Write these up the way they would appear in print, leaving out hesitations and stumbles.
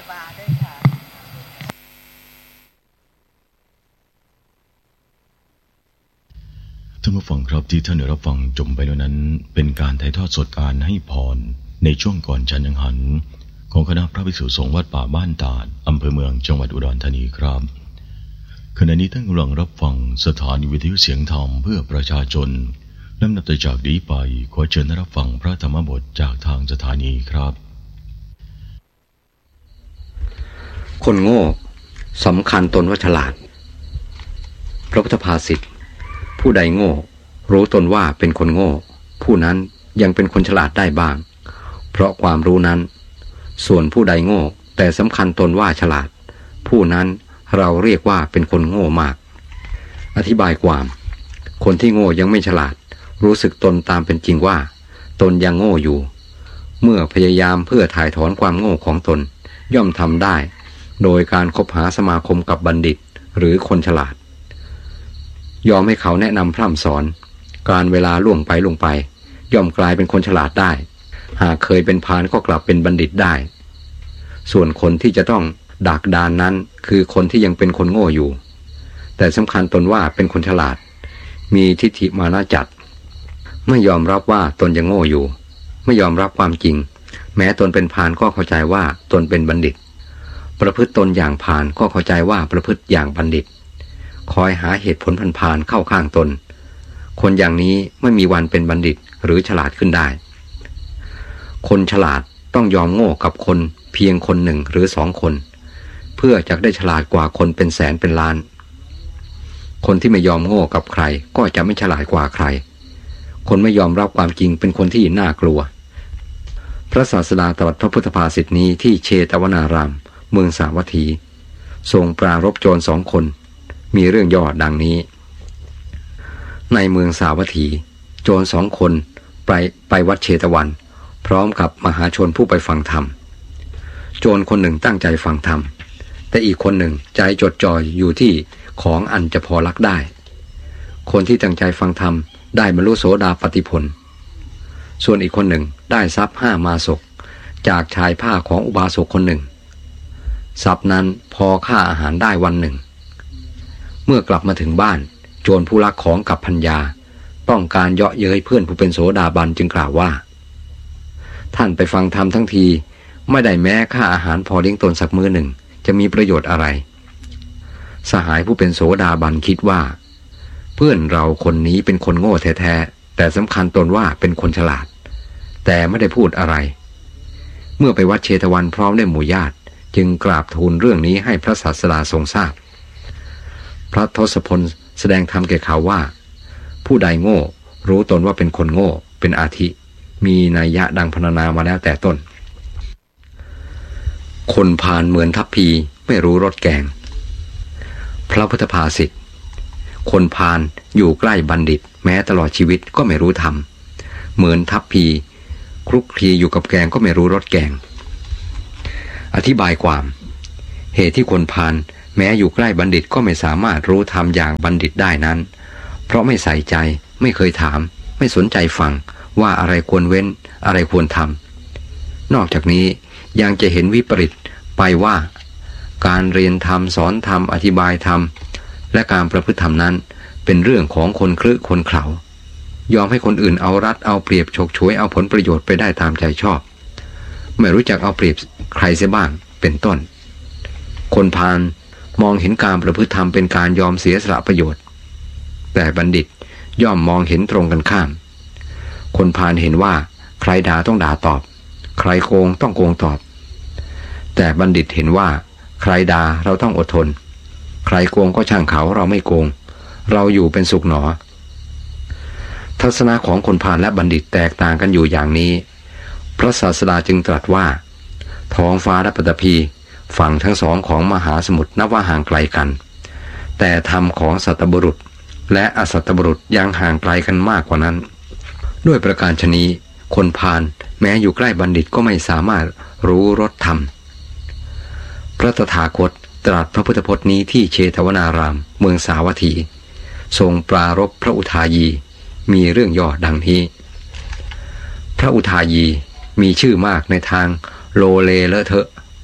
วาด้วยค่ะท่านผู้ฟังครับที่ท่านได้รับฟังจบไปแล้วนั้นเป็นการถ่ายทอดสดการให้พรในช่วงก่อนฉันยังหันของคณะพระภิกษุสงฆ์วัดป่าบ้านตาดอำเภอเมืองจังหวัดอุดรธานีครับขณะนี้ท่านกำลังรับฟังสถานีวิทยุเสียงธรรมเพื่อประชาชนลำดับต่อจากนี้ไปขอเชิญรับฟังพระธรรมบทจากทางสถานีครับคนโง่สำคัญตนว่าฉลาดพระพุทธภาษิตผู้ใดโง่รู้ตนว่าเป็นคนโง่ผู้นั้นยังเป็นคนฉลาดได้บ้างเพราะความรู้นั้นส่วนผู้ใดโง่แต่สำคัญตนว่าฉลาดผู้นั้นเราเรียกว่าเป็นคนโง่มากอธิบายความคนที่โง่ยังไม่ฉลาดรู้สึกตนตามเป็นจริงว่าตนยังโง่อยู่เมื่อพยายามเพื่อถ่ายถอนความโง่ของตนย่อมทำได้โดยการคบหาสมาคมกับบัณฑิตหรือคนฉลาดยอมให้เขาแนะนำพร่ำสอนการเวลาล่วงไปย่อมกลายเป็นคนฉลาดได้หากเคยเป็นพาลก็กลับเป็นบัณฑิตได้ส่วนคนที่จะต้องดักดานนั้นคือคนที่ยังเป็นคนโง่อยู่แต่สำคัญตนว่าเป็นคนฉลาดมีทิฏฐิมานะจัดไม่ยอมรับว่าตนยังโง่อยู่ไม่ยอมรับความจริงแม้ตนเป็นพาลก็เข้าใจว่าตนเป็นบัณฑิตประพฤติตนอย่างพาลก็เข้าใจว่าประพฤติอย่างบัณฑิตคอยหาเหตุผลพาลเข้าข้างตนคนอย่างนี้ไม่มีวันเป็นบัณฑิตหรือฉลาดขึ้นได้คนฉลาดต้องยอมโง่กับคนเพียงคนหนึ่งหรือ2 คนเพื่อจะได้ฉลาดกว่าคนเป็นแสนเป็นล้านคนที่ไม่ยอมโง่กับใครก็จะไม่ฉลาดกว่าใครคนไม่ยอมรับความจริงเป็นคนที่น่ากลัวพระศาสดาตรัสพระพุทธภาษิตนี้ที่เชตวนารามเมืองสาวัตถีทรงปรารภโจร2 คนมีเรื่องย่อดังนี้ในเมืองสาวัตถีโจร2 คนไปวัดเชตวันพร้อมกับมหาชนผู้ไปฟังธรรมโจรคนหนึ่งตั้งใจฟังธรรมแต่อีกคนหนึ่งใจจดจ่ออยู่ที่ของอันจะพอลักได้คนที่ตั้งใจฟังธรรมได้บรรลุโสดาปัตติผลส่วนอีกคนหนึ่งได้ทรัพย์5 มาสกจากชายผ้าของอุบาสกคนหนึ่งทรัพย์นั้นพอค่าอาหารได้วันหนึ่งเมื่อกลับมาถึงบ้านโจรผู้ลักของกับภรรยาต้องการเยาะเย้ยเพื่อนผู้เป็นโสดาบันจึงกล่าวว่าท่านไปฟังธรรมทั้งทีไม่ได้แม้ค่าอาหารพอเลี้ยงตนสักมื้อหนึ่งจะมีประโยชน์อะไรสหายผู้เป็นโสดาบันคิดว่าเพื่อนเราคนนี้เป็นคนโง่แท้ๆแต่สำคัญตนว่าเป็นคนฉลาดแต่ไม่ได้พูดอะไรเมื่อไปวัดเชตวันพร้อมด้วยหมู่ญาติจึงกราบทูลเรื่องนี้ให้พระศาสดาทรงทราบพระทศพลแสดงธรรมแก่เขาว่าผู้ใดโง่รู้ตนว่าเป็นคนโง่เป็นอาทิมีนัยยะดังพรรณนามาแล้วแต่ต้นคนพาลเหมือนทัพพีไม่รู้รสแกงพระพุทธภาษิตคนพาลอยู่ใกล้บัณฑิตแม้ตลอดชีวิตก็ไม่รู้ธรรมเหมือนทัพพีคลุกคลีอยู่กับแกงก็ไม่รู้รสแกงอธิบายความเหตุที่คนพาลแม้อยู่ใกล้บัณฑิตก็ไม่สามารถรู้ธรรมอย่างบัณฑิตได้นั้นเพราะไม่ใส่ใจไม่เคยถามไม่สนใจฟังว่าอะไรควรเว้นอะไรควรทำนอกจากนี้ยังจะเห็นวิปริตไปว่าการเรียนธรรมสอนธรรมอธิบายธรรมและการประพฤติธรรมนั้นเป็นเรื่องของคนคลึคนเขลายอมให้คนอื่นเอารัดเอาเปรียบฉกฉวยเอาผลประโยชน์ไปได้ตามใจชอบไม่รู้จักเอาเปรียบใครเสียบ้างเป็นต้นคนพาลมองเห็นการประพฤติธรรมเป็นการยอมเสียสละประโยชน์แต่บัณฑิตย่อมมองเห็นตรงกันข้ามคนพาลเห็นว่าใครด่าต้องด่าตอบใครโกงต้องโกงตอบแต่บัณฑิตเห็นว่าใครด่าเราต้องอดทนใครโกงก็ช่างเขาเราไม่โกงเราอยู่เป็นสุขหนอทัศนะของคนพาลและบัณฑิตแตกต่างกันอยู่อย่างนี้พระศาสดาจึงตรัสว่าท้องฟ้าและปฐพีฝั่งทั้ง2ของมหาสมุทรนับว่าห่างไกลกันแต่ธรรมของสัตบุรุษและอสัตบุรุษยังห่างไกลกันมากกว่านั้นด้วยประการฉะนี้คนพาลแม้อยู่ใกล้บัณฑิตก็ไม่สามารถรู้รสธรรมพระตถาคตตรัสพระพุทธพจน์นี้ที่เชตวนารามเมืองสาวัตถีทรงปรารภพระอุทายีมีเรื่องย่อดังนี้พระอุทายีมีชื่อมากในทางโลเลเลอะเทอะ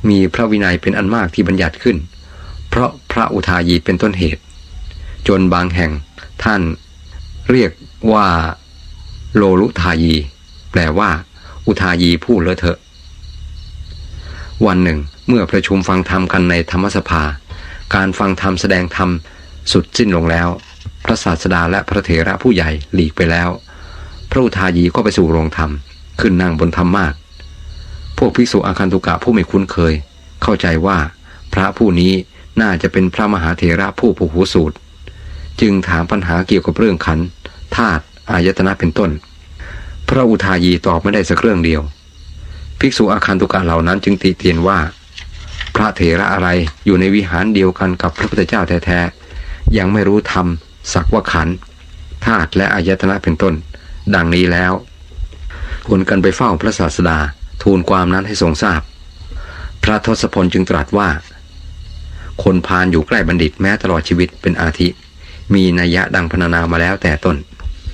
มีพระวินัยเป็นอันมากที่บัญญัติขึ้นเพราะพระอุทายีเป็นต้นเหตุจนบางแห่งท่านเรียกว่าโลลุทายีแปลว่าอุทายีผู้เลอะเทอะวันหนึ่งเมื่อประชุมฟังธรรมกันในธรรมสภาการฟังธรรมแสดงธรรมสุดสิ้นลงแล้วพระศาสดาและพระเถระผู้ใหญ่หลีกไปแล้วพระอุทายีก็ไปสู่โรงธรรมขึ้นนั่งบนธรรมาสน์พวกภิกษุอาคันตุกะผู้ไม่คุ้นเคยเข้าใจว่าพระผู้นี้น่าจะเป็นพระมหาเถระผู้พหูสูตรจึงถามปัญหาเกี่ยวกับเรื่องขันธ์ธาตุอายตนะเป็นต้นพระอุทายีตอบไม่ได้สักเรื่องเดียวภิกษุอาคันตุกะเหล่านั้นจึงติเตียนว่าพระเถระอะไรอยู่ในวิหารเดียวกันกับพระพุทธเจ้าแท้ๆยังไม่รู้ธรรมสักว่าขันธ์ธาตุและอายตนะเป็นต้นดังนี้แล้วชวนกันไปเฝ้าพระศาสดาทูลความนั้นให้ทรงทราบพระทศพลจึงตรัสว่าคนพาลอยู่ใกล้บัณฑิตแม้ตลอดชีวิตเป็นอาทิมีนัยยะดังพรรณนามาแล้วแต่ต้น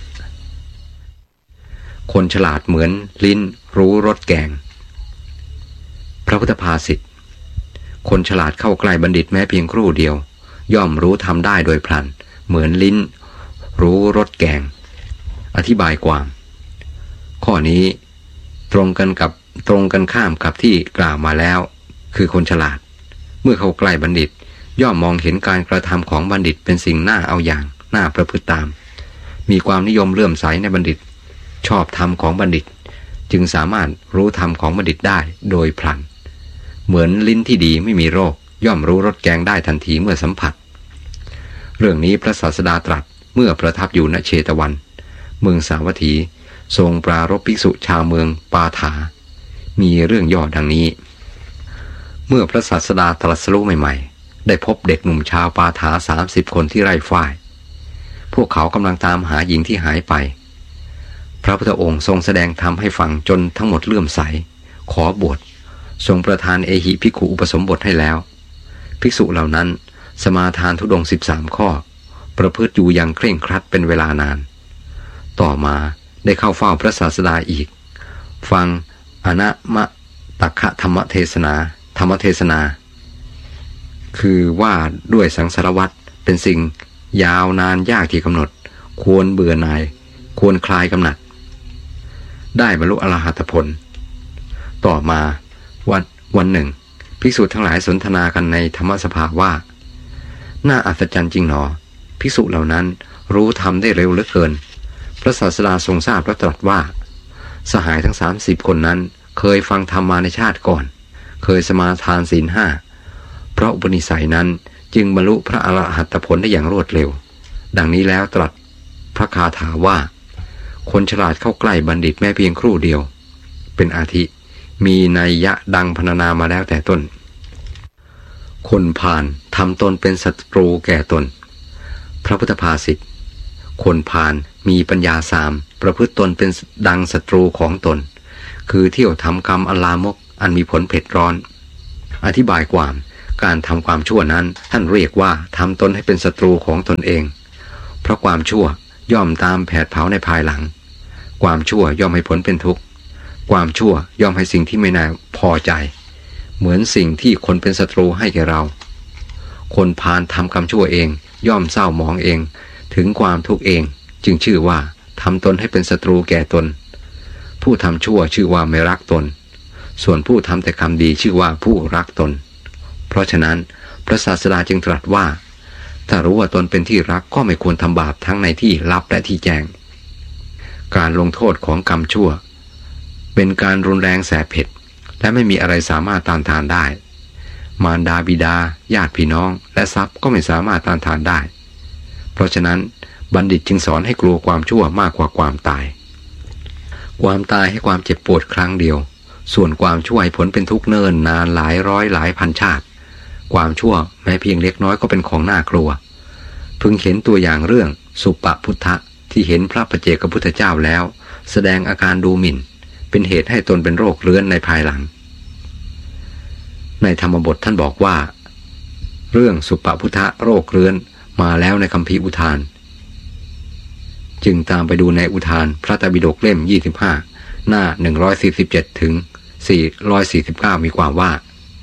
คนฉลาดเหมือนลิ้นรู้รสแกงพระพุทธภาษิตคนฉลาดเข้าใกล้บัณฑิตแม้เพียงครู่เดียวย่อมรู้ทำได้โดยพลันเหมือนลิ้นรู้รสแกงอธิบายความข้อนี้ตรงกันข้ามกับที่กล่าวมาแล้วคือคนฉลาดเมื่อเข้าใกล้บัณฑิตย่อมมองเห็นการกระทำของบัณฑิตเป็นสิ่งน่าเอาอย่างน่าประพฤติตามมีความนิยมเลื่อมใสในบัณฑิตชอบธรรมของบัณฑิตจึงสามารถรู้ธรรมของบัณฑิตได้โดยพลันเหมือนลิ้นที่ดีไม่มีโรคย่อมรู้รสแกงได้ทันทีเมื่อสัมผัสเรื่องนี้พระศาสดาตรัสเมื่อประทับอยู่ณเชตวันเมืองสาวัตถีทรงปรารภภิกษุชาวเมืองปาถามีเรื่องย่อดังนี้เมื่อพระศาสดาตรัสรู้ใหม่ๆได้พบเด็กหนุ่มชาวปาถา30 คนที่ไร่ฝ้ายพวกเขากำลังตามหาหญิงที่หายไปพระพุทธองค์ทรงแสดงธรรมให้ฟังจนทั้งหมดเลื่อมใสขอบวชทรงประทานเอหิภิกขุอุปสมบทให้แล้วภิกษุเหล่านั้นสมาทานธุดงค์13 ข้อประพฤติอยู่อย่างเคร่งครัดเป็นเวลานานต่อมาได้เข้าเฝ้าพระศาสดาอีกฟังอนามตัคคะธรรมเทศนาคือว่าด้วยสังสารวัฏเป็นสิ่งยาวนานยากที่กำหนดควรเบื่อหน่ายควรคลายกำหนัดได้บรรลุอรหัตผลต่อมาวันหนึ่งภิกษุทั้งหลายสนทนากันในธรรมสภาว่าน่าอัศจรรย์จริงหนอภิกษุเหล่านั้นรู้ธรรมได้เร็วเหลือเกินพระศาสดาทรงทราบและตรัสว่าสหายทั้ง30 คนนั้นเคยฟังธรรมมาในชาติก่อนเคยสมาทานศีล 5เพราะอุปนิสัยนั้นจึงบรรลุพระอรหัตผลได้อย่างรวดเร็วดังนี้แล้วตรัสพระคาถาว่าคนฉลาดเข้าใกล้บัณฑิตแม้เพียงครู่เดียวเป็นอาทิมีนัยยะดังพรรณนามาแล้วแต่ต้นคนพาลทำตนเป็นศัตรูแก่ตนพระพุทธภาษิตคนพาลมีปัญญา3ประพฤติตนเป็นดังศัตรูของตนคือเที่ยวทำกรรมอันลามกอันมีผลเผ็ดร้อนอธิบายความการทำความชั่วนั้นท่านเรียกว่าทำตนให้เป็นศัตรูของตนเองเพราะความชั่วย่อมตามแผดเผาในภายหลังความชั่วย่อมให้ผลเป็นทุกข์ความชั่วย่อมให้สิ่งที่ไม่น่าพอใจเหมือนสิ่งที่คนเป็นศัตรูให้แก่เราคนพาลทำกรรมชั่วเองย่อมเศร้าหมองเองถึงความทุกข์เองจึงชื่อว่าทำตนให้เป็นศัตรูแก่ตนผู้ทำชั่วชื่อว่าไม่รักตนส่วนผู้ทำแต่กรรมดีชื่อว่าผู้รักตนเพราะฉะนั้นพระศาสดาจึงตรัสว่าถ้ารู้ว่าตนเป็นที่รักก็ไม่ควรทำบาปทั้งในที่ลับและที่แจ้งการลงโทษของกรรมชั่วเป็นการรุนแรงแสบเผ็ดและไม่มีอะไรสามารถต้านทานได้มารดาบิดาญาติพี่น้องและทรัพย์ก็ไม่สามารถต้านทานได้เพราะฉะนั้นบัณฑิตจึงสอนให้กลัวความชั่วมากกว่าความตายความตายให้ความเจ็บปวดครั้งเดียวส่วนความชั่วให้ผลเป็นทุกข์เนิ่นนานหลายร้อยหลายพันชาติความชั่วแม้เพียงเล็กน้อยก็เป็นของน่ากลัวพึงเห็นตัวอย่างเรื่องสุปพุทธะที่เห็นพระปัจเจกพุทธเจ้าแล้วแสดงอาการดูหมิ่นเป็นเหตุให้ตนเป็นโรคเรื้อนในภายหลังในธรรมบทท่านบอกว่าเรื่องสุปพุทธะโรคเรื้อนมาแล้วในคัมภีร์อุทานจึงตามไปดูในอุทานพระไตรปิฎกเล่ม25หน้า147ถึง449มีความว่า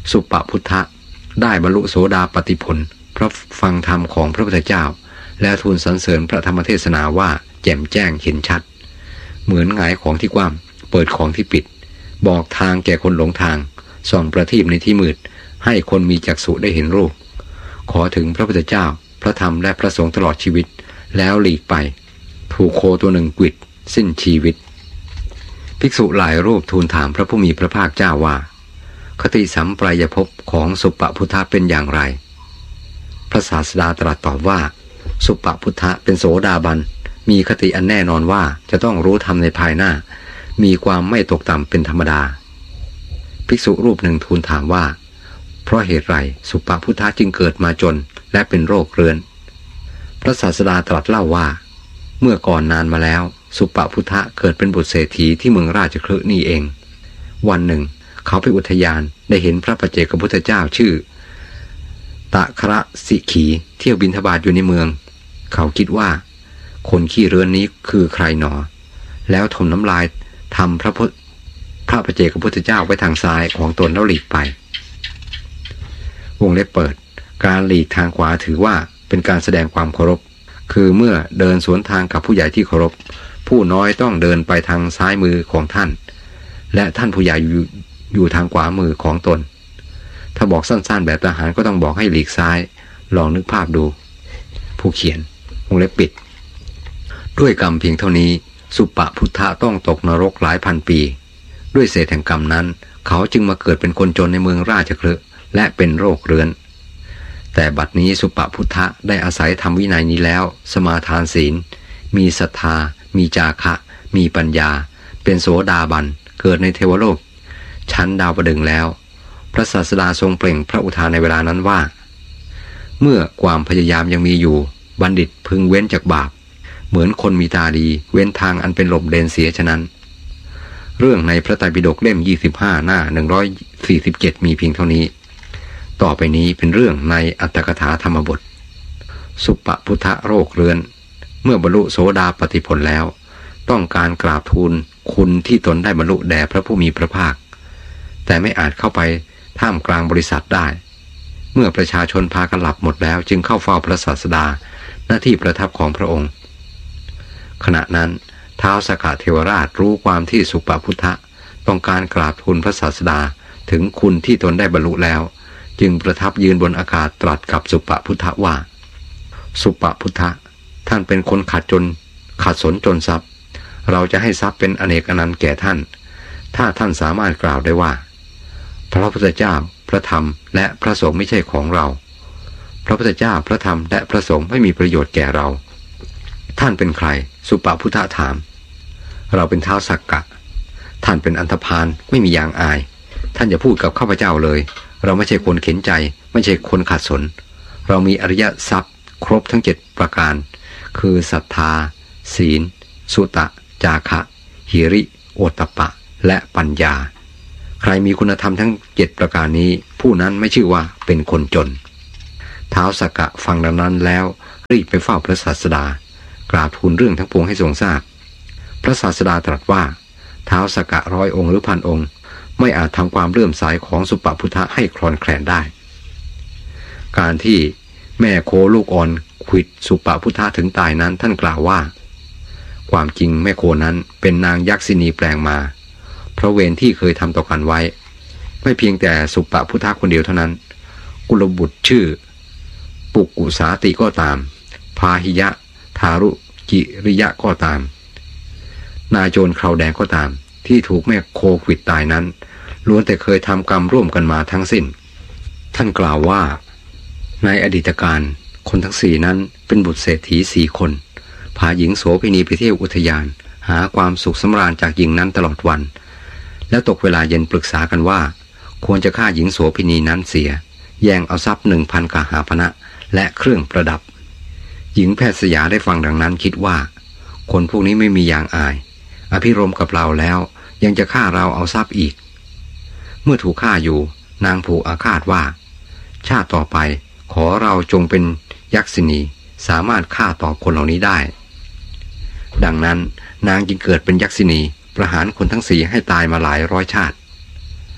สุปพุทธะได้บรรลุโสดาปัตติผลเพราะฟังธรรมของพระพุทธเจ้าและทูลสรรเสริญพระธรรมเทศนาว่าแจ่มแจ้งเห็นชัดเหมือนหงายของที่กว้างเปิดของที่ปิดบอกทางแก่คนหลงทางส่องประทีปในที่มืดให้คนมีจักษุได้เห็นรูปขอถึงพระพุทธเจ้าพระธรรมและพระสงฆ์ตลอดชีวิตแล้วหลีกไปถูกโคตัวหนึ่งกวิดสิ้นชีวิตภิกษุหลายรูปทูลถามพระผู้มีพระภาคเจ้าว่าคติสัมปรายภพของสุปพุทธะเป็นอย่างไรพระศาสดาตรัสตอบว่าสุปพุทธะเป็นโสดาบันมีคติอันแน่นอนว่าจะต้องรู้ธรรมในภายหน้ามีความไม่ตกต่ำเป็นธรรมดาภิกษุรูปหนึ่งทูลถามว่าเพราะเหตุไรสุปพุทธะจึงเกิดมาจนและเป็นโรคเรื้อนพระศาสดาตรัสเล่าว่าเมื่อก่อนนานมาแล้วสุปพุทธะเกิดเป็นบุตรเศรษฐีที่เมืองราชคฤห์นี่เองวันหนึ่งเขาไปอุทยานได้เห็นพระปัจเจกพุทธเจ้าชื่อตะคระสิขีเที่ยวบิณฑบาตอยู่ในเมืองเขาคิดว่าคนขี้เรื้อนนี้คือใครหนอแล้วถมน้ำลายทำพระปัจเจกพุทธเจ้าไว้ทางซ้ายของตนแล้วหลีกไปวงเล็บเปิดการหลีกทางขวาถือว่าเป็นการแสดงความเคารพคือเมื่อเดินสวนทางกับผู้ใหญ่ที่เคารพผู้น้อยต้องเดินไปทางซ้ายมือของท่านและท่านผู้ใหญ่อยู่ทางขวามือของตนถ้าบอกสั้นๆแบบทหารก็ต้องบอกให้หลีกซ้ายลองนึกภาพดูผู้เขียนวงเล็บปิดด้วยกรรมเพียงเท่านี้สุปพุทธะต้องตกนรกหลายพันปีด้วยเศษแห่งกรรมนั้นเขาจึงมาเกิดเป็นคนจนในเมืองราชคฤห์และเป็นโรคเรื้อนแต่บัดนี้สุปพุทธะได้อาศัยธรรมวินัยนี้แล้วสมาทานศีลมีศรัทธามีจาคะมีปัญญาเป็นโสดาบันเกิดในเทวโลกชั้นดาวดึงส์แล้วพระศาสดาทรงเปล่งพระอุทานในเวลานั้นว่าเมื่อความพยายามยังมีอยู่บัณฑิตพึงเว้นจากบาปเหมือนคนมีตาดีเว้นทางอันเป็นหลบเดนเสียฉะนั้นเรื่องในพระไตรปิฎกเล่ม25หน้า147มีเพียงเท่านี้ต่อไปนี้เป็นเรื่องในอัตถกถาธรรมบทสุปพุทธะโรคเรื้อนเมื่อบรรลุโสดาปัตติผลแล้วต้องการกราบทูลคุณที่ตนได้บรรลุแด่พระผู้มีพระภาคแต่ไม่อาจเข้าไปท่ามกลางบริษัทได้เมื่อประชาชนพากันหลับหมดแล้วจึงเข้าเฝ้าพระศาสดาหน้าที่ประทับของพระองค์ขณะนั้นท้าวสักกะเทวราชรู้ความที่สุปพุทธะต้องการกราบทูลพระศาสดาถึงคุณที่ตนได้บรรลุแล้วจึงประทับยืนบนอากาศตรัสกับสุปพุทธะว่าสุปพุทธะท่านเป็นคนขัดสนจนทรัพย์เราจะให้ทรัพย์เป็นอเนกอนันต์แก่ท่านถ้าท่านสามารถกล่าวได้ว่าพระพุทธเจ้าพระธรรมและพระสงฆ์ไม่ใช่ของเราพระพุทธเจ้าพระธรรมและพระสงฆ์ไม่มีประโยชน์แก่เราท่านเป็นใครสุปพุทธะถามเราเป็นท้าวสักกะท่านเป็นอันธพาลไม่มีอย่างอายท่านอย่าพูดกับข้าพเจ้าเลยเราไม่ใช่คนเข็นใจไม่ใช่คนขัดสนเรามีอริยทรัพย์ครบทั้ง7ประการคือศรัทธาศีลสุตะจาคะหิริโอตตัปปะและปัญญาใครมีคุณธรรมทั้ง7ประการนี้ผู้นั้นไม่ชื่อว่าเป็นคนจนท้าวสักกะฟังดังนั้นแล้วรีบไปเฝ้าพระศาสดากราบทูลเรื่องทั้งปวงให้ทรงทราบพระศาสดาตรัสว่าท้าวสักกะ100 องค์หรือพันองค์ไม่อาจทำความเลื่อมใสของสุปพุทธะให้คลอนแคลนได้การที่แม่โคลูกอ่อนขวิดสุปพุทธะถึงตายนั้นท่านกล่าวว่าความจริงแม่โคนั้นเป็นนางยักษินีแปลงมาเพราะเวรที่เคยทำต่อกันไว้ไม่เพียงแต่สุปพุทธะคนเดียวเท่านั้นกุลบุตรชื่อปุกกุสาติก็ตามพาหิยะทารุกิริยะก็ตามนายโจรคราวแดงก็ตามที่ถูกแม่โคขวิดตายนั้นล้วนแต่เคยทำกรรมร่วมกันมาทั้งสิ้นท่านกล่าวว่าในอดีตการคนทั้ง4นั้นเป็นบุตรเศรษฐี4 คนพาหญิงโสเภณีไปเที่ยวอุทยานหาความสุขสำราญจากหญิงนั้นตลอดวันแล้วตกเวลาเย็นปรึกษากันว่าควรจะฆ่าหญิงโสเภณีนั้นเสียแย่งเอาทรัพย์ 1,000 กหาปณะและเครื่องประดับหญิงแพทย์สยาได้ฟังดังนั้นคิดว่าคนพวกนี้ไม่มีอย่างอายอภิรมย์กับเราแล้วยังจะฆ่าเราเอาทรัพย์อีกเมื่อถูกฆ่าอยู่นางผูกอาฆาตว่าชาติต่อไปขอเราจงเป็นยักษินีสามารถฆ่าตอบคนเหล่านี้ได้ดังนั้นนางจึงเกิดเป็นยักษินีประหารคนทั้ง4ให้ตายมาหลายร้อยชาติ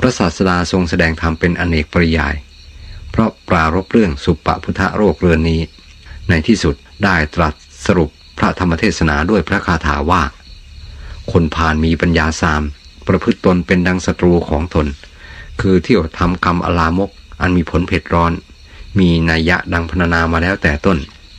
พระศาสดาทรงแสดงธรรมเป็นอเนกปริยายเพราะปรารภเรื่องสุปพุทธโรคเรือนนี้ในที่สุดได้ตรัสสรุปพระธรรมเทศนาด้วยพระคาถาว่าคนพาลมีปัญญาสามประพฤติตนเป็นดังศัตรูของตนคือเที่ยวทำกรรมอลามกอันมีผลเผ็ดร้อนมีนัยยะดังพรรณนามาแล้วแต่ต้น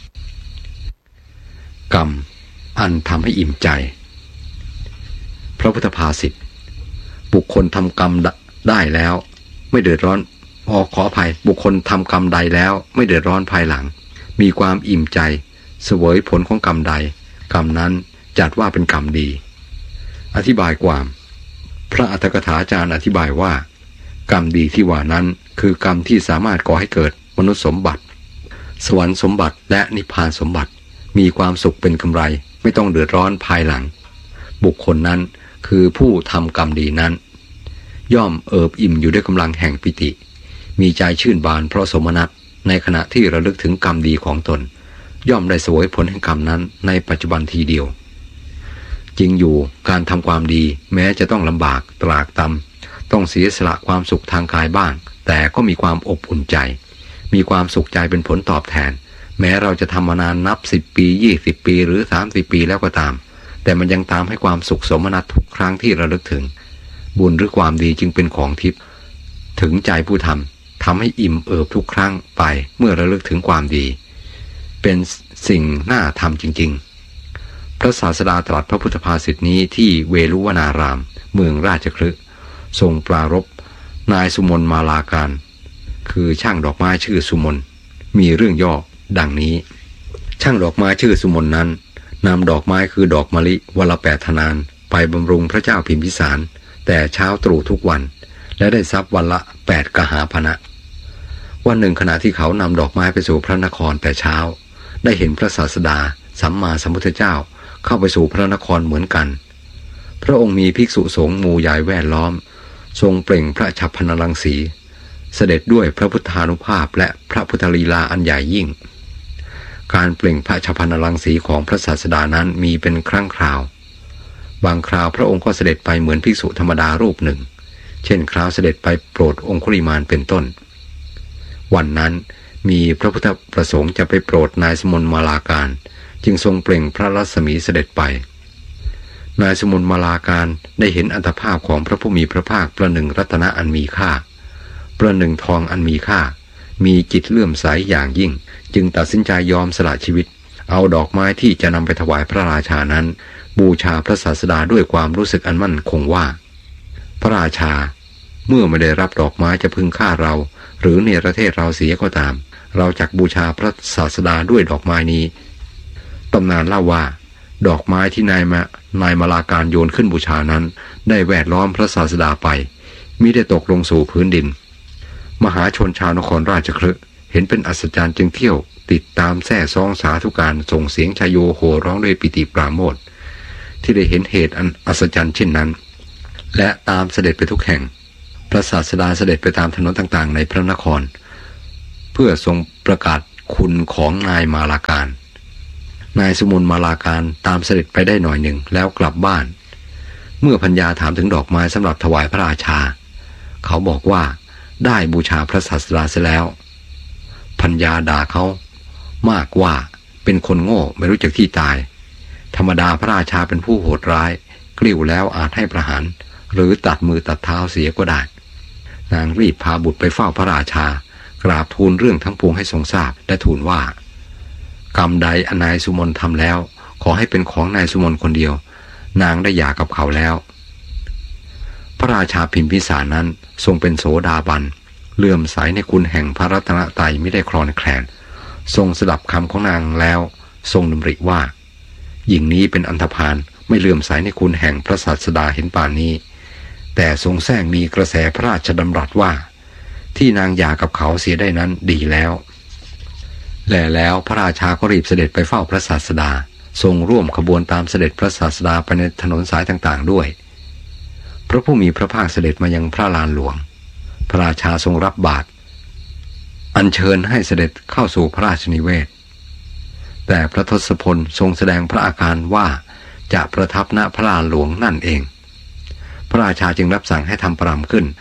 กรรมอันทำให้อิ่มใจพระพุทธภาษิตบุคคลทำกรรมได้แล้วไม่เดือดร้อนขออภัยบุคคลทำกรรมใดแล้วไม่เดือดร้อนภายหลังมีความอิ่มใจเสวยผลของกรรมใดกรรมนั้นจัดว่าเป็นกรรมดีอธิบายความพระอัตถกถาจารย์อธิบายว่ากรรมดีที่ว่านั้นคือกรรมที่สามารถก่อให้เกิดมนุษย์สมบัติสวรรค์สมบัติและนิพพานสมบัติมีความสุขเป็นกำไรไม่ต้องเดือดร้อนภายหลังบุคคลนั้นคือผู้ทำกรรมดีนั้นย่อมเอิบอิ่มอยู่ด้วยกำลังแห่งปิติมีใจชื่นบานเพราะสมนัสในขณะที่ระลึกถึงกรรมดีของตนย่อมได้เสวยผลแห่งกรรมนั้นในปัจจุบันทีเดียวจริงอยู่การทำความดีแม้จะต้องลำบากตรากตรำต้องเสียสละความสุขทางกายบ้างแต่ก็มีความอบอุ่นใจมีความสุขใจเป็นผลตอบแทนแม้เราจะทำมานานนับ10 ปี20 ปีหรือ30 ปีแล้วก็ตามแต่มันยังตามให้ความสุขสมนัสทุกครั้งที่ระลึกถึงบุญหรือความดีจึงเป็นของทิพย์ถึงใจผู้ทำให้อิ่มเอิบทุกครั้งไปเมื่อระลึกถึงความดีเป็นสิ่งน่าทำจริงๆพระศาสดาตรัสพระพุทธภาษิตนี้ที่เวลุวนารามเมืองราชคฤห์ทรงปรารภนายสุมนมาลาการคือช่างดอกไม้ชื่อสุมนมีเรื่องย่อดังนี้ช่างดอกไม้ชื่อสุมนนั้นนำดอกไม้คือดอกมะลิวันละ8 ธนานไปบำรุงพระเจ้าพิมพิสารแต่เช้าตรู่ทุกวันและได้ทรัพย์วันละ8 กหาพนะวันหนึ่งขณะที่เขานำดอกไม้ไปสู่พระนครแต่เช้าได้เห็นพระศาสดาสัมมาสัมพุทธเจ้าเข้าไปสู่พระนครเหมือนกันพระองค์มีภิกษุสงฆ์หมู่ใหญ่แวดล้อมทรงเปล่งพระฉัพพนรังสีเสด็จด้วยพระพุทธานุภาพและพระพุทธลีลาอันใหญ่ยิ่งการเปล่งพระฉัพพนรังสีของพระศาสดานั้นมีเป็นครั้งคราวบางคราวพระองค์ก็เสด็จไปเหมือนภิกษุธรรมดารูปหนึ่งเช่นคราวเสด็จไปโปรดองคุลิมานเป็นต้นวันนั้นมีพระพุทธประสงค์จะไปโปรดนายสมนมาลาการจึงทรงเปล่งพระรัศมีเสด็จไปนายสมนมาลาการได้เห็นอัตภาพของพระผู้มีพระภาคประหนึ่งรัตนะอันมีค่าประหนึ่งทองอันมีค่ามีจิตเลื่อมใสอย่างยิ่งจึงตัดสินใจยอมสละชีวิตเอาดอกไม้ที่จะนำไปถวายพระราชานั้นบูชาพระศาสดาด้วยความรู้สึกอันมั่นคงว่าพระราชาเมื่อไม่ได้รับดอกไม้จะพึงฆ่าเราหรือเนรเทศเราเสียก็ตามเราจักบูชาพระศาสดาด้วยดอกไม้นี้ตำนานเล่าว่าดอกไม้ที่นายมาลาการโยนขึ้นบูชานั้นได้แวดล้อมพระศาสดาไปมิได้ตกลงสู่พื้นดินมหาชนชาวนครราชคฤห์เห็นเป็นอัศจรรย์จึงเที่ยวติดตามแซ่ซ้องสาธุการส่งเสียงชโยโห่ร้องด้วยปิติปราโมทย์ที่ได้เห็นเหตุอันอัศจรรย์เช่นนั้นและตามเสด็จไปทุกแห่งพระศาสดาเสด็จไปตามถนนต่างๆในพระนครเพื่อทรงประกาศคุณของนายมาลาการนายสุมนมาลาการตามเสด็จไปได้หน่อยหนึ่งแล้วกลับบ้านเมื่อพัญญาถามถึงดอกไม้สำหรับถวายพระราชาเขาบอกว่าได้บูชาพระศาสดาเสียแล้วพัญญาด่าเขามากว่าเป็นคนโง่ไม่รู้จักที่ตายธรรมดาพระราชาเป็นผู้โหดร้ายกลิ้วแล้วอาจให้ประหารหรือตัดมือตัดเท้าเสียก็ได้นางรีบพาบุตรไปเฝ้าพระราชากราบทูลเรื่องทั้งปวงให้ทรงทราบและทูลว่ากรรมใดนายสุมนทำแล้วขอให้เป็นของนายสุมนคนเดียวนางได้หย่ากับเขาแล้วพระราชาพิมพิสารนั้นทรงเป็นโสดาบันเลื่อมใสในคุณแห่งพระรัตนตรัยไม่ได้คลอนแคลนทรงสดับคำของนางแล้วทรงดำริว่าหญิงนี้เป็นอันธพาลไม่เลื่อมใสในคุณแห่งพระศาสดาเห็นป่านนี้แต่ทรงแซงมีกระแสพระราชดำรัสว่าที่นางหย่ากับเขาเสียได้นั้นดีแล้วแล้วพระราชาก็รีบเสด็จไปเฝ้าพระศาสดาทรงร่วมขบวนตามเสด็จพระศาสดาไปในถนนสายต่างๆด้วยพระผู้มีพระภาคเสด็จมายังพระลานหลวงพระราชาทรงรับบาตรอัญเชิญให้เสด็จเข้าสู่พระราชนิเวศแต่พระทศพลทรงแสดงพระอาการว่าจะประทับณพระลานหลวงนั่นเองพระราชาจึงรับสั่งให้ทำประรำขึ้น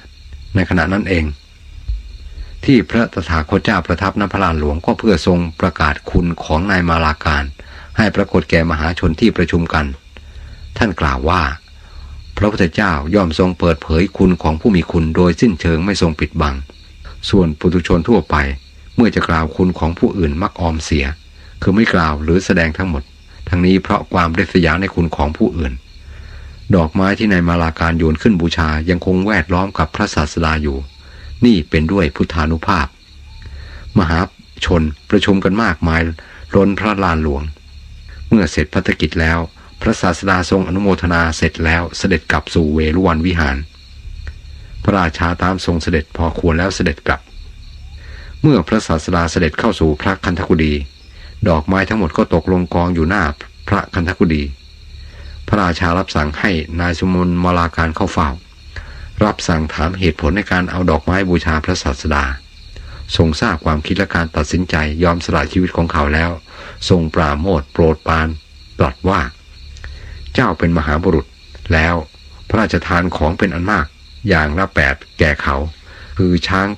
ในขณะนั้นเองที่พระตถาคตเจ้าประทับณพระลานหลวงก็เพื่อทรงประกาศคุณของนายมาลาการให้ปรากฏแก่มหาชนที่ประชุมกันท่านกล่าวว่าพระพุทธเจ้าย่อมทรงเปิดเผยคุณของผู้มีคุณโดยสิ้นเชิงไม่ทรงปิดบังส่วนปุถุชนทั่วไปเมื่อจะกล่าวคุณของผู้อื่นมักออมเสียคือไม่กล่าวหรือแสดงทั้งหมดทั้งนี้เพราะความริษยาในคุณของผู้อื่นดอกไม้ที่นายมาลาการโยนขึ้นบูชายังคงแวดล้อมกับพระศาสดาอยู่นี่เป็นด้วยพุทธานุภาพมหาชนประชุมกันมากมายล้นพระลานหลวงเมื่อเสร็จภารกิจแล้วพระศาสดาทรงอนุโมทนาเสร็จแล้วเสด็จกลับสู่เวฬุวันวิหารพระราชาตามทรงเสด็จพอควรแล้วเสด็จกลับเมื่อพระศาสดาเสด็จเข้าสู่พระคันธกุฎีดอกไม้ทั้งหมดก็ตกลงกองอยู่หน้าพระคันธกุฎีพระราชารับสั่งให้นายสุมนมาลาการเข้าเฝ้ารับสั่งถามเหตุผลในการเอาดอกไม้บูชาพระศาสดาทรงทราบความคิดและการตัดสินใจยอมสละชีวิตของเขาแล้วทรงปราโมทย์โปรดปรานตรัสว่าเจ้าเป็นมหาบุรุษแล้วพระราชทานของเป็นอันมากอย่างละ8แก่เขาคือช้าง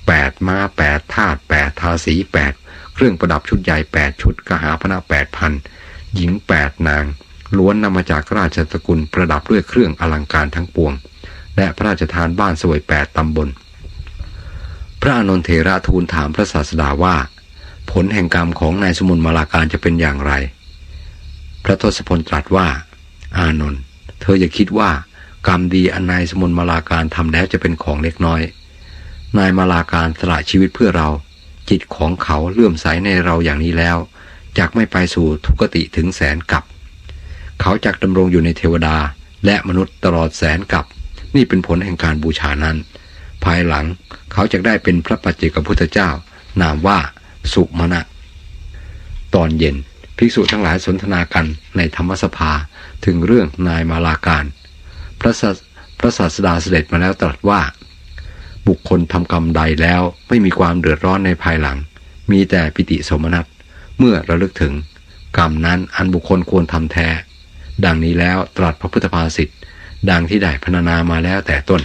8ม้า8ทาส8ทาสี8เครื่องประดับชุดใหญ่8ชุดกหาพนะ 8,000 หญิง8นางล้วนนำมาจากราชสกุลประดับด้วยเครื่องอลังการทั้งปวงและพระราชทานบ้านสวย8ตำบลพระอานนทเถระทูลถามพระศาสดาว่าผลแห่งกรรมของนายสุมนมาลาการจะเป็นอย่างไรพระทศพลตรัสว่าอานนท์เธออย่าคิดว่ากรรมดีอันนายสุมนมาลาการทำแล้วจะเป็นของเล็กน้อยนายมาลาการสละชีวิตเพื่อเราจิตของเขาเลื่อมใสในเราอย่างนี้แล้วจักไม่ไปสู่ทุกติถึงแสนกับเขาจักดำรงอยู่ในเทวดาและมนุษย์ตลอดแสนกับนี่เป็นผลแห่งการบูชานั้นภายหลังเขาจะได้เป็นพระปัจเจกพุทธเจ้านามว่าสุมาณะตอนเย็นภิกษุทั้งหลายสนทนากันในธรรมสภาถึงเรื่องนายมาลาการพระศาสดาเสด็จมาแล้วตรัสว่าบุคคลทำกรรมใดแล้วไม่มีความเดือดร้อนในภายหลังมีแต่ปิติโสมนัสเมื่อระลึกถึงกรรมนั้นอันบุคคลควรทำแท้ดังนี้แล้วตรัสพระพุทธภาษิตดังที่ได้พรรณนามาแล้วแต่ต้น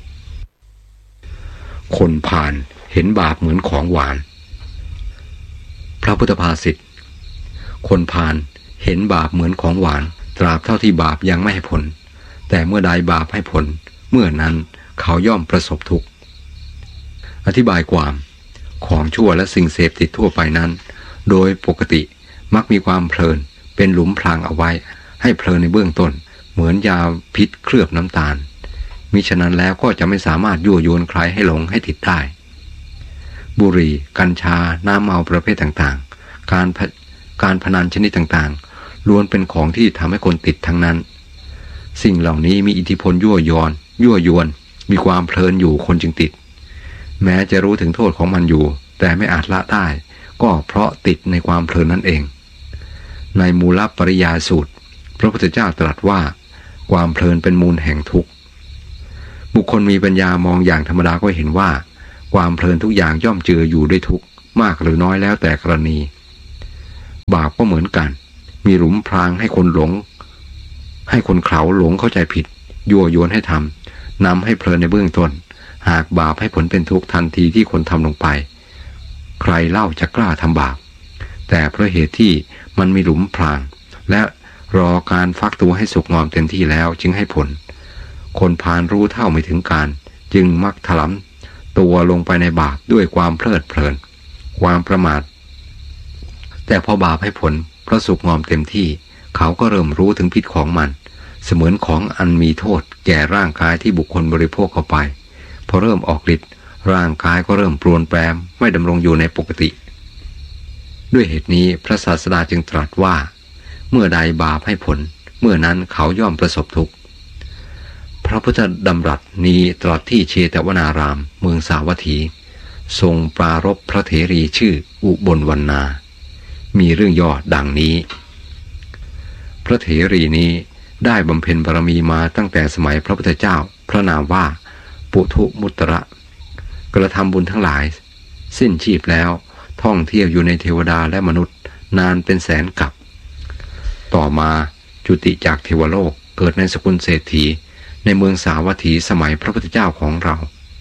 คนพาลเห็นบาปเหมือนของหวานพระพุทธภาษิตคนพาลเห็นบาปเหมือนของหวานตราบเท่าที่บาปยังไม่ให้ผลแต่เมื่อใดบาปให้ผลเมื่อนั้นเขาย่อมประสบทุกข์อธิบายความของชั่วและสิ่งเสพติดทั่วไปนั้นโดยปกติมักมีความเพลินเป็นหลุมพรางเอาไว้ให้เพลินในเบื้องต้นเหมือนยาพิษเคลือบน้ำตาลมิฉะนั้นแล้วก็จะไม่สามารถยั่วยวนใครให้หลงให้ติดได้บุหรี่กัญชาน้ำเมาประเภทต่างๆการพนันชนิดต่างๆล้วนเป็นของที่ทำให้คนติดทั้งนั้นสิ่งเหล่านี้มีอิทธิพลยั่วยวนมีความเพลินอยู่คนจึงติดแม้จะรู้ถึงโทษของมันอยู่แต่ไม่อาจละได้ก็เพราะติดในความเพลินนั่นเองในมูลปริยายสูตรพระพุทธเจ้าตรัสว่าความเพลินเป็นมูลแห่งทุกข์บุคคลมีปัญญามองอย่างธรรมดาก็เห็นว่าความเพลินทุกอย่างย่อมเจืออยู่ด้วยทุกข์มากหรือน้อยแล้วแต่กรณีบาปก็เหมือนกันมีหลุมพรางให้คนหลงให้คนเขาหลงเข้าใจผิดยั่วยวนให้ทำนำให้เพลินในเบื้องต้นหากบาปให้ผลเป็นทุกข์ทันทีที่คนทำลงไปใครเล่าจะกล้าทำบาปแต่เพราะเหตุที่มันมีหลุมพรางและรอการฟักตัวให้สุกงอมเต็มที่แล้วจึงให้ผลคนพาลรู้เท่าไม่ถึงการจึงมักถลำตัวลงไปในบาปด้วยความเพลิดเพลินความประมาทแต่พอบาปให้ผลเพราะสุกงอมเต็มที่เขาก็เริ่มรู้ถึงพิษของมันเสมือนของอันมีโทษแก่ร่างกายที่บุคคลบริโภคเข้าไปพอเริ่มออกฤทธิ์ร่างกายก็เริ่มปรวนแปรไม่ดำรงอยู่ในปกติด้วยเหตุนี้พระศาสดาจึงตรัสว่าเมื่อใดบาปให้ผลเมื่อนั้นเขาย่อมประสบทุกข์พระพุทธดำรัสนี้ตรัสที่เชตวนารามเมืองสาวัตถีทรงปรารภพระเถรีชื่ออุบลวรรณามีเรื่องย่อดังนี้พระเถรีนี้ได้บำเพ็ญบารมีมาตั้งแต่สมัยพระพุทธเจ้าพระนามว่าปุถุมุตระกระทำบุญทั้งหลายสิ้นชีพแล้วท่องเที่ยวอยู่ในเทวดาและมนุษย์นานเป็นแสนกับต่อมาจุติจากเทวโลกเกิดในสกุลเศรษฐีในเมืองสาวัตถีสมัยพระพุทธเจ้าของเรา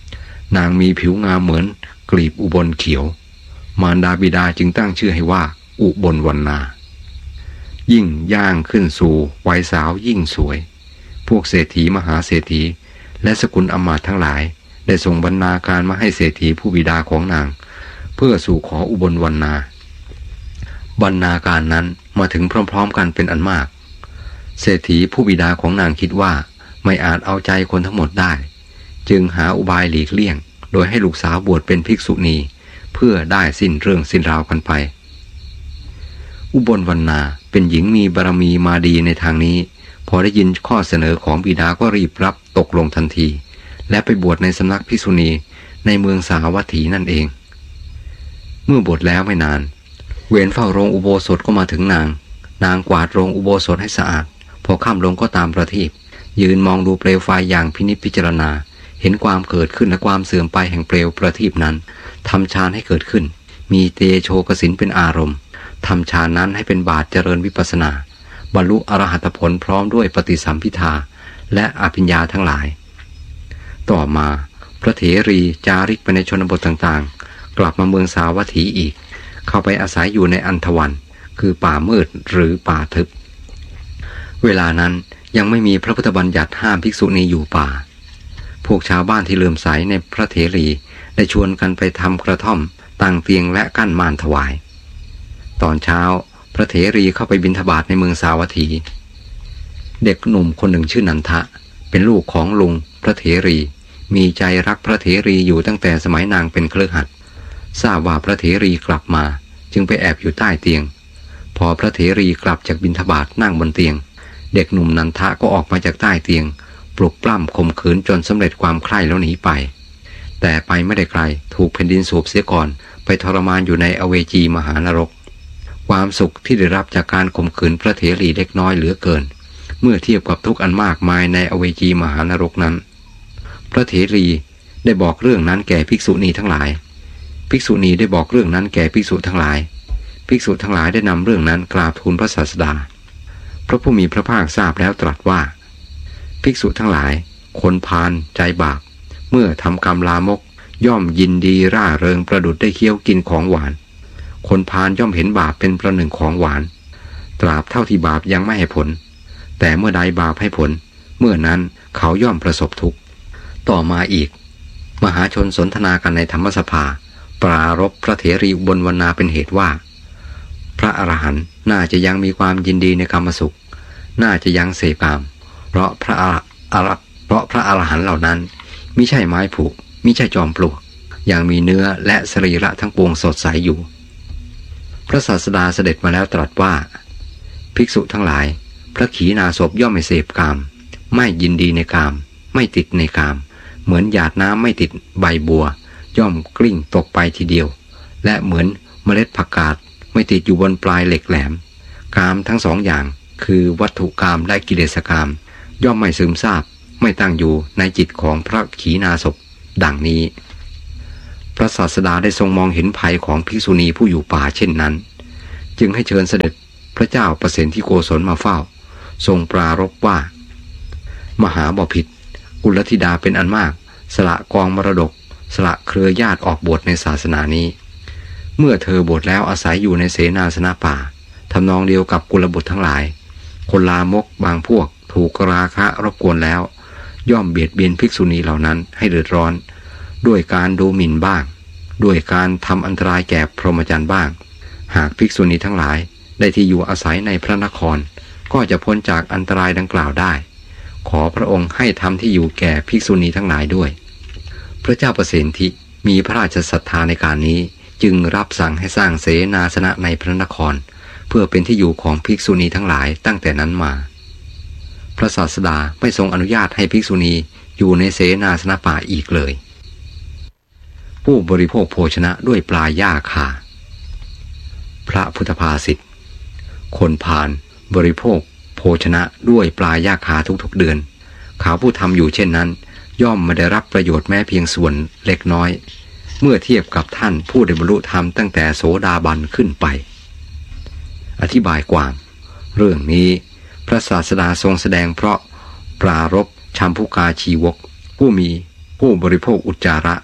นางมีผิวงามเหมือนกลีบอุบลเขียวมารดาบิดาจึงตั้งชื่อให้ว่าอุบลวรรณายิ่งย่างขึ้นสู่วัยสาวยิ่งสวยพวกเศรษฐีมหาเศรษฐีและสกุลอำมาตย์ทั้งหลายได้ส่งบรรณาการมาให้เศรษฐีผู้บิดาของนางเพื่อสู่ขออุบลวรรณาบรรณาการนั้นมาถึงพร้อมๆกันเป็นอันมากเศรษฐีผู้บิดาของนางคิดว่าไม่อาจเอาใจคนทั้งหมดได้จึงหาอุบายหลีกเลี่ยงโดยให้ลูกสาวบวชเป็นภิกษุณีเพื่อได้สิ้นเรื่องสิ้นราวกันไปอุบลวรรณาเป็นหญิงมีบารมีมาดีในทางนี้พอได้ยินข้อเสนอของบิดาก็รีบรับตกลงทันทีและไปบวชในสำนักภิกษุณีในเมืองสาวัตถีนั่นเองเมื่อบวชแล้วไม่นานเวรเฝ้าโรงอุโบสถก็มาถึงนางกวาดโรงอุโบสถให้สะอาดพอค่ำลงก็ตามประทีปยืนมองดูเปลวไฟอย่างพินิจพิจารณาเห็นความเกิดขึ้นและความเสื่อมไปแห่งเปลวประทีปนั้นทำฌานให้เกิดขึ้นมีเตโชกสินเป็นอารมณ์ทำฌานนั้นให้เป็นบาตรเจริญวิปัสสนาบรรลุอรหัตผลพร้อมด้วยปฏิสัมภิทาและอภิญญาทั้งหลายต่อมาพระเถรีจาริกไปในชนบทต่างๆกลับมาเมืองสาวัตถีอีกเข้าไปอาศัยอยู่ในอันธวันคือป่ามืดหรือป่าทึบเวลานั้นยังไม่มีพระพุทธบัญญัติห้ามภิกษุณีอยู่ป่าพวกชาวบ้านที่เลื่อมใสในพระเถรีได้ชวนกันไปทำกระท่อมตั้งเตียงและกั้นม่านถวายตอนเช้าพระเถรีเข้าไปบิณฑบาตในเมืองสาวัตถีเด็กหนุ่มคนหนึ่งชื่อนันทะเป็นลูกของลุงพระเถรีมีใจรักพระเถรีอยู่ตั้งแต่สมัยนางเป็นเครือขัดทราบว่าพระเถรีกลับมาจึงไปแอบอยู่ใต้เตียงพอพระเถรีกลับจากบิณฑบาตนั่งบนเตียงเด็กหนุ่มนันทะก็ออกมาจากใต้เตียงปลุกปล้ำข่มขืนจนสำเร็จความใคร่แล้วหนีไปแต่ไปไม่ได้ไกลถูกแผ่นดินสูบเสียก่อนไปทรมานอยู่ในอเวจีมหานรกความสุขที่ได้รับจากการข่มขืนพระเถรีเล็กน้อยเหลือเกินเมื่อเทียบกับทุกข์อันมากมายในอเวจีมหานรกนั้นพระเถรีได้บอกเรื่องนั้นแก่ภิกษุณีทั้งหลายภิกษุณีได้บอกเรื่องนั้นแก่ภิกษุทั้งหลายภิกษุทั้งหลายได้นำเรื่องนั้นกราบทูลพระศาสดาพระผู้มีพระภาคทราบแล้วตรัสว่าภิกษุทั้งหลายคนพาลใจบาปเมื่อทำกรรมลามกย่อมยินดีร่าเริงประดุจได้เคี้ยวกินของหวานคนพาลย่อมเห็นบาปเป็นประหนึ่งของหวานตราบเท่าที่บาปยังไม่ให้ผลแต่เมื่อใดบาปให้ผลเมื่อนั้นเขาย่อมประสบทุกข์ต่อมาอีกมหาชนสนทนากันในธรรมสภาปรารภพระเถรีอุบลวรรณาเป็นเหตุว่าพระอรหันต์น่าจะยังมีความยินดีในกามสุขน่าจะยังเสพกามเพราะพระอรหันต์เหล่านั้นมิใช่ไม้ผุมิใช่จอมปลวกยังมีเนื้อและสรีระทั้งปวงสดใสอยู่พระศาสดาเสด็จมาแล้วตรัสว่าภิกษุทั้งหลายพระขีณาสพย่อมไม่เสพกามไม่ยินดีในกามไม่ติดในกามเหมือนหยาดน้ำไม่ติดใบบัวย่อมกลิ้งตกไปทีเดียวและเหมือนเมล็ดผักกาดไม่ติดอยู่บนปลายเหล็กแหลมกามทั้งสองอย่างคือวัตถุกามและกิเลสกามย่อมไม่ซึมซาบไม่ตั้งอยู่ในจิตของพระขีณาสพดังนี้พระศาสดาได้ทรงมองเห็นภัยของภิกษุณีผู้อยู่ป่าเช่นนั้นจึงให้เชิญเสด็จพระเจ้าประสิทธิโกศลมาเฝ้าทรงปรารภว่ามหาบพิตรกุลธิดาเป็นอันมากสละกองมรดกสละเครือญาติออกบวชในศาสนานี้เมื่อเธอบวชแล้วอาศัยอยู่ในเสนาสนะป่าทำนองเดียวกับกุลบุตรทั้งหลายคนลามกบางพวกถูกราคะรบกวนแล้วย่อมเบียดเบียนภิกษุณีเหล่านั้นให้เดือดร้อนด้วยการดูหมิ่นบ้างด้วยการทำอันตรายแก่พรหมจรรย์บ้างหากภิกษุณีทั้งหลายได้ที่อยู่อาศัยในพระนครก็จะพ้นจากอันตรายดังกล่าวได้ขอพระองค์ให้ทำที่อยู่แก่ภิกษุณีทั้งหลายด้วยพระเจ้าประสิทธิมีพระราชศรัทธาในการนี้จึงรับสั่งให้สร้างเสนาสนะในพระนครเพื่อเป็นที่อยู่ของภิกษุณีทั้งหลายตั้งแต่นั้นมาพระศาสดาไม่ทรงอนุญาตให้ภิกษุณีอยู่ในเสนาสนะป่าอีกเลยผู้บริโภคโภชนะด้วยปลาหญ้าคาพระพุทธภาษิตคนพาลบริโภคโภชนะด้วยปลาหญ้าคาทุกๆเดือนเขาผู้ทำอยู่เช่นนั้นย่อมไม่ได้รับประโยชน์แม้เพียงส่วนเล็กน้อยเมื่อเทียบกับท่านผู้ได้บรรลุธรรมตั้งแต่โสดาบันขึ้นไปอธิบายความเรื่องนี้พระศาสดาทรงแสดงเพราะปรารภชัมพุกาชีวกผู้บริโภคอุจจาระ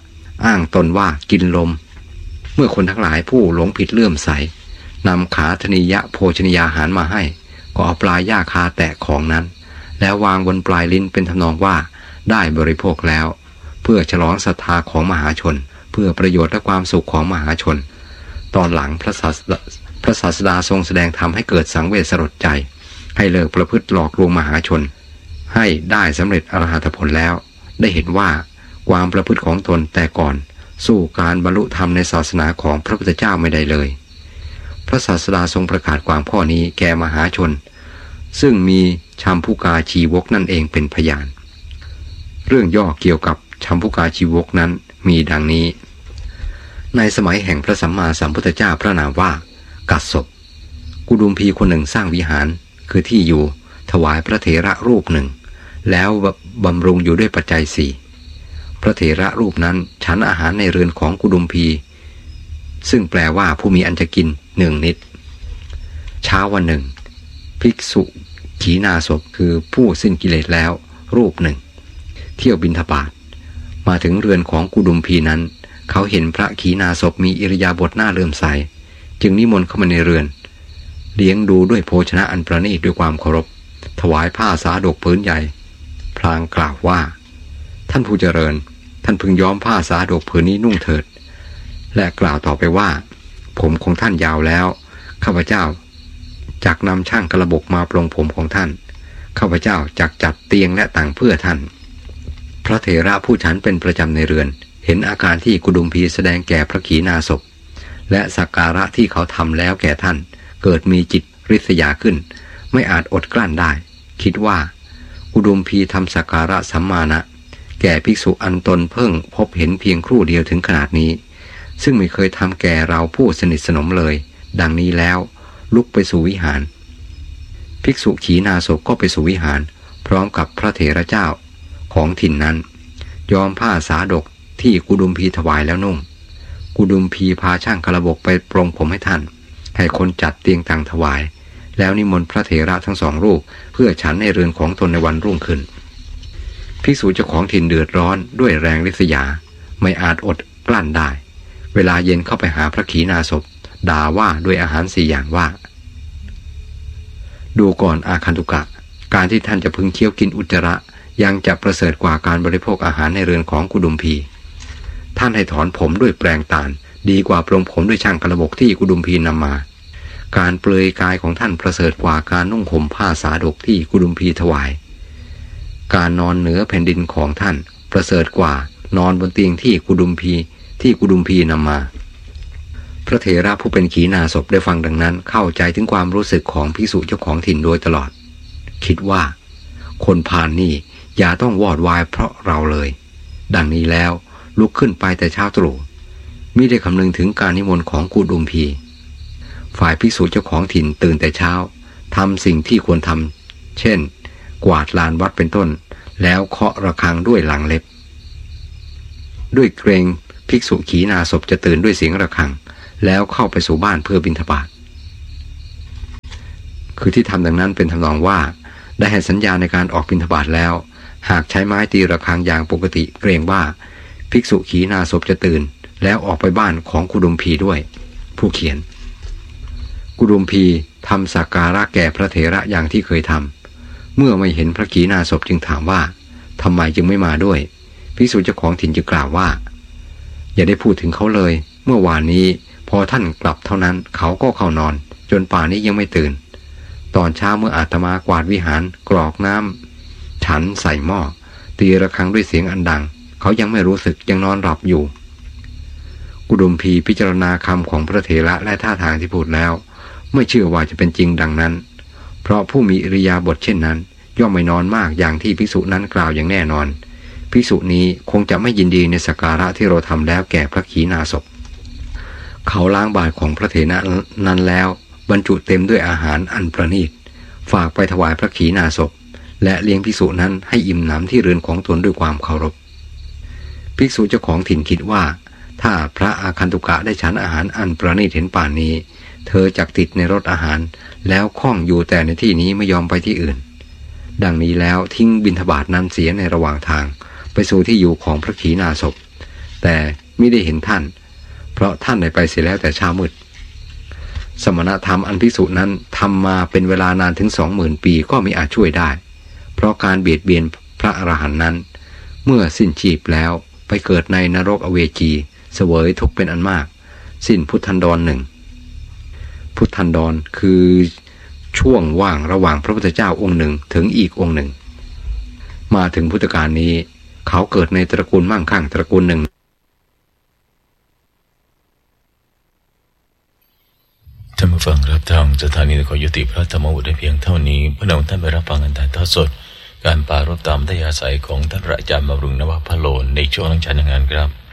อ้างตนว่ากินลมเมื่อคนทั้งหลายผู้หลงผิดเลื่อมใสนำขาธนิยะโภชนียาหารมาให้ก็เอาปลายหญ้าคาแตะของนั้นแล้ววางบนปลายลิ้นเป็นทำนองว่าได้บริโภคแล้วเพื่อฉลองศรัทธาของมหาชนเพื่อประโยชน์และความสุขของมหาชนตอนหลังพระศาสดาทรงแสดงธรรมให้เกิดสังเวชสลดใจให้เลิกประพฤติหลอกลวงมหาชนให้ได้สำเร็จอรหัตผลแล้วได้เห็นว่าความประพฤติของตนแต่ก่อนสู้การบรรลุธรรมในศาสนาของพระพุทธเจ้าไม่ได้เลยพระศาสดาทรงประกาศความข้อนี้แก่มหาชนซึ่งมีชัมพุกาชีวกนั่นเองเป็นพยานเรื่องย่อเกี่ยวกับชัมพุกาชีวกนั้นมีดังนี้ในสมัยแห่งพระสัมมาสัมพุทธเจ้าพระนามว่ากัสสปกุดุมพีคนหนึ่งสร้างวิหารคือที่อยู่ถวายพระเถระรูปหนึ่งแล้วบำรุงอยู่ด้วยปัจจัยสี่พระเถระรูปนั้นฉันอาหารในเรือนของกุดุมพีซึ่งแปลว่าผู้มีอันจะกิน1 นิดเช้าวันหนึ่งภิกษุขีณาสพคือผู้สิ้นกิเลสแล้วรูปหนึ่งเที่ยวบิณฑบาตมาถึงเรือนของกุดุมพีนั้นเขาเห็นพระขีณาสพมีอิริยาบถน่าเลื่อมใสจึงนิมนต์เข้ามาในเรือนเลี้ยงดูด้วยโภชนะอันประณีตด้วยความเคารพถวายผ้าสาดกผืนใหญ่พลางกล่าวว่าท่านผู้เจริญท่านพึงย้อมผ้าสาดกผืนนี้นุ่งเถิดและกล่าวต่อไปว่าผมของท่านยาวแล้วข้าพเจ้าจักนำช่างกระบกมาปลงผมของท่านข้าพเจ้าจักจัดเตียงและต่างเพื่อท่านพระเถระผู้ฉันเป็นประจำในเรือนเห็นอาการที่กุดุมพีแสดงแก่พระขีณาสพและสักการะที่เขาทำแล้วแก่ท่านเกิดมีจิตริษยาขึ้นไม่อาจอดกลั้นได้คิดว่ากุดุมพีทำสักการะสัมมานะแก่ภิกษุอันตนเพิ่งพบเห็นเพียงครู่เดียวถึงขนาดนี้ซึ่งไม่เคยทำแก่เราผู้สนิทสนมเลยดังนี้แล้วลุกไปสู่วิหารภิกษุขีณาสพก็ไปสู่วิหารพร้อมกับพระเถระเจ้าของถิ่นนั้นยอมผ้าสาดกที่กุดุมพีถวายแล้วนุ่งกุดุมพีพาช่างกระบกไปปรงผมให้ท่านให้คนจัดเตียงต่างถวายแล้วนิมนต์พระเถระทั้ง2 รูปเพื่อฉันในเรือนของตนในวันรุ่งขึ้นภิกษุเจ้าของถิ่นเดือดร้อนด้วยแรงริษยาไม่อาจอดกลั้นได้เวลาเย็นเข้าไปหาพระขีณาสพด่าว่าด้วยอาหาร4 อย่างว่าดูก่อนอาคันตุกะการที่ท่านจะพึงเคี้ยวกินอุจจาระยังจะประเสริฐกว่าการบริโภคอาหารในเรือนของกุดุมพีท่านให้ถอนผมด้วยแปรงตาลดีกว่าปรงผมด้วยช่างกระบกที่กุดุมพีนำมาการเปลือยกายของท่านประเสริฐกว่าการนุ่งห่มผ้าสาดกที่กุดุมพีถวายการนอนเหนือแผ่นดินของท่านประเสริฐกว่านอนบนเตียงที่กุดุมพีนำมาพระเถระผู้เป็นขีณาสพได้ฟังดังนั้นเข้าใจถึงความรู้สึกของภิกษุเจ้าของถิ่นโดยตลอดคิดว่าคนพาลนี่อย่าต้องวอดวายเพราะเราเลยดังนี้แล้วลุกขึ้นไปแต่เช้าตรู่มิได้คำนึงถึงการนิมนต์ของกุดุมพีฝ่ายภิกษุเจ้าของถิ่นตื่นแต่เช้าทำสิ่งที่ควรทำเช่นกวาดลานวัดเป็นต้นแล้วเคาะระฆังด้วยหลังเล็บด้วยเกรงภิกษุขีณาสพจะตื่นด้วยเสียงระฆังแล้วเข้าไปสู่บ้านเพื่อบิณฑบาตคือที่ทำดังนั้นเป็นทำนองว่าได้ให้สัญญาในการออกบิณฑบาตแล้วหากใช้ไม้ตีระฆังอย่างปกติเกรงว่าภิกษุขีณาสพจะตื่นแล้วออกไปบ้านของกุดุมพีด้วยผู้เขียนกุดุมพีทำสักการะแก่พระเถระอย่างที่เคยทำเมื่อไม่เห็นพระขีณาสพจึงถามว่าทำไมจึงไม่มาด้วยภิกษุเจ้าของถิ่นจึงกล่าวว่าอย่าได้พูดถึงเขาเลยเมื่อวานนี้พอท่านกลับเท่านั้นเขาก็เข้านอนจนป่านนี้ยังไม่ตื่นตอนเช้าเมื่ออาตมากวาดวิหารกรอกน้ำฉันใส่หม้อตีระฆังด้วยเสียงอันดังเขายังไม่รู้สึกยังนอนหลับอยู่กุดุมพีพิจารณาคำของพระเถระและท่าทางที่พูดแล้วไม่เชื่อว่าจะเป็นจริงดังนั้นเพราะผู้มีอิริยาบถเช่นนั้นย่อมไม่นอนมากอย่างที่ภิกษุนั้นกล่าวอย่างแน่นอนภิกษุนี้คงจะไม่ยินดีในสักการะที่เราทำแล้วแก่พระขีณาสพเขาล้างบาตรของพระเถระนั้นแล้วบรรจุเต็มด้วยอาหารอันประณีตฝากไปถวายพระขีณาสพและเลี้ยงภิกษุนั้นให้อิ่มหนำที่เรือนของตนด้วยความเคารพภิกษุเจ้าของถิ่นคิดว่าถ้าพระอาคันตุกะได้ฉันอาหารอันประณีตเห็นป่านนี้เธอจักติดในรสอาหารแล้วคล้องอยู่แต่ในที่นี้ไม่ยอมไปที่อื่นดังนี้แล้วทิ้งบิณฑบาตนั้นเสียในระหว่างทางไปสู่ที่อยู่ของพระขีณาสพแต่มิได้เห็นท่านเพราะท่านได้ไปเสียแล้วแต่เช้ามืดสมณธรรมอันภิกษุนั้นทำมาเป็นเวลานานถึง 20,000 ปีก็มิอาจช่วยได้เพราะการเบียดเบียนพระอรหันต์นั้นเมื่อสิ้นชีพแล้วไปเกิดในนรกอเวจีเสวยทุกข์เป็นอันมากสิ้นพุทธันดรหนึ่งพุทธันดรคือช่วงว่างระหว่างพระพุทธเจ้าองค์หนึ่งถึงอีกองค์หนึ่งมาถึงพุทธกาลนี้เขาเกิดในตระกูลมั่งคั่งตระกูลหนึ่งท่านผู้ฟังรับทางสถานีขอยุติพระธรรมอุได้เพียงเท่านี้เพื่อนำท่านไปรับฟังการถ่ายทอดสดการปรารภตามอัธยาศัยของท่านพระอาจารย์บำรุงนวพโลในช่วงหลังจากงานครับ